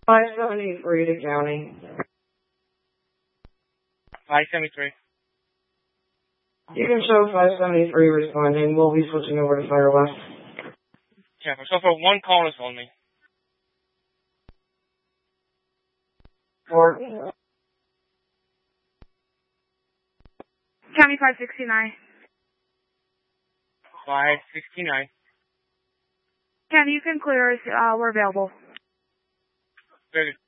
573 to county. 573. You can show 573 responding. We'll be switching over to Fire West. Yeah, so for one call is only. Or County 569. 569. County, you can clear us. We're available. Very good.